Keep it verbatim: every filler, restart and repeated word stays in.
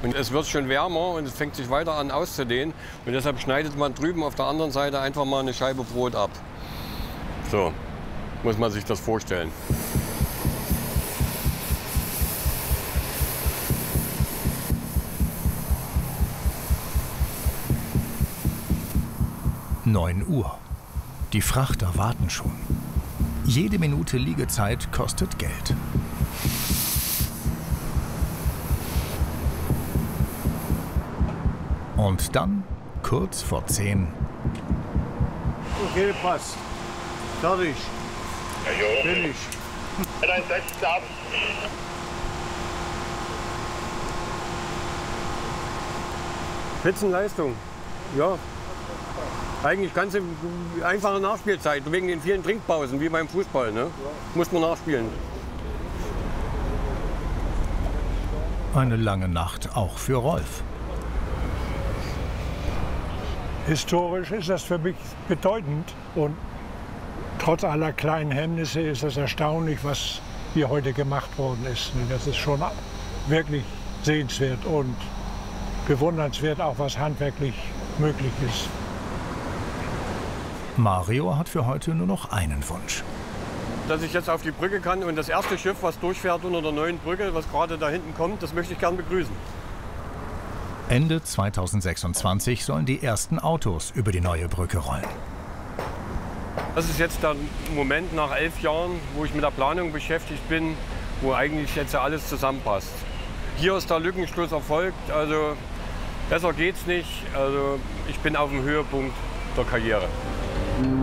Und es wird schon wärmer und es fängt sich weiter an auszudehnen. Und deshalb schneidet man drüben auf der anderen Seite einfach mal eine Scheibe Brot ab. So muss man sich das vorstellen. neun Uhr. Die Frachter warten schon. Jede Minute Liegezeit kostet Geld. Und dann, kurz vor zehn. Okay, passt. Fertig. Finish. Dann setzt ab. Spitzenleistung. Ja. Eigentlich ganz einfache Nachspielzeit, wegen den vielen Trinkpausen, wie beim Fußball. Ne? Muss man nachspielen. Eine lange Nacht auch für Rolf. Historisch ist das für mich bedeutend und trotz aller kleinen Hemmnisse ist es erstaunlich, was hier heute gemacht worden ist. Das ist schon wirklich sehenswert und bewundernswert, auch was handwerklich möglich ist. Mario hat für heute nur noch einen Wunsch. Dass ich jetzt auf die Brücke kann und das erste Schiff, was durchfährt unter der neuen Brücke, was gerade da hinten kommt, das möchte ich gern begrüßen. Ende zweitausendsechsundzwanzig sollen die ersten Autos über die neue Brücke rollen. Das ist jetzt der Moment nach elf Jahren, wo ich mit der Planung beschäftigt bin, wo eigentlich jetzt alles zusammenpasst. Hier ist der Lückenschluss erfolgt, also besser geht's nicht. Also ich bin auf dem Höhepunkt der Karriere.